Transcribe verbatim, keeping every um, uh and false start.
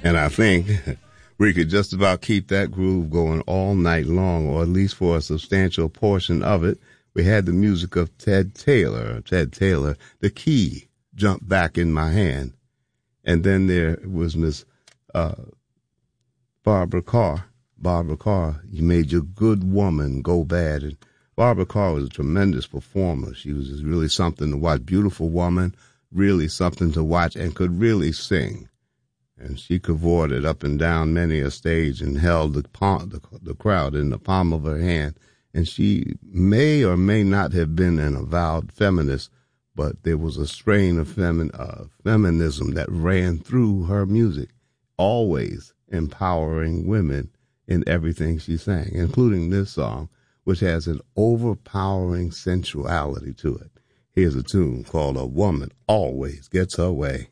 And I think we could just about keep that groove going all night long, or at least for a substantial portion of it. We had the music of Ted Taylor. Ted Taylor, The Key Jumped Back in My Hand. And then there was Miss uh, Barbara Carr. Barbara Carr, You Made Your Good Woman Go Bad. And Barbara Carr was a tremendous performer. She was just really something to watch. Beautiful woman, really something to watch, and could really sing. And she cavorted up and down many a stage and held the, palm, the, the crowd in the palm of her hand. And she may or may not have been an avowed feminist, but there was a strain of femin, uh, feminism that ran through her music, always empowering women in everything she sang, including this song, which has an overpowering sensuality to it. Here's a tune called A Woman Always Gets Her Way.